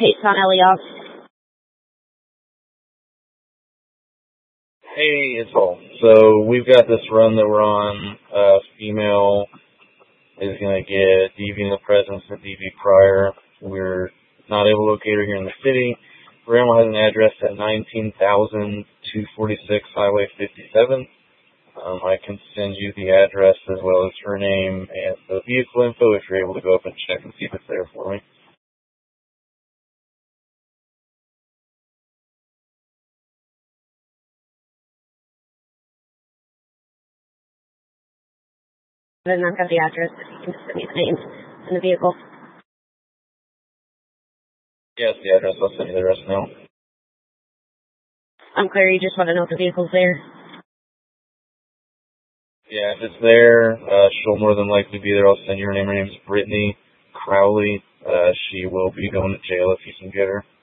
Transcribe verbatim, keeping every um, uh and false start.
Peyton Elliott. Hey, it's Paul. So we've got this run that we're on. Uh, female is going to get deviating the presence of D V prior. We're not able to locate her here in the city. Grandma has an address at nineteen thousand two forty-six Highway fifty-seven. Um, I can send you the address as well as her name and the vehicle info if you're able to go up and check and see if it's there for me. And I've got the address. If you can just send me the name and the vehicle. Yes, the address. I'll send you the rest now. I'm clear. You just want to know if the vehicle's there. Yeah, if it's there, uh, she'll more than likely be there. I'll send you her name. Her name's Brittany Crowley. Uh, she will be going to jail if you can get her.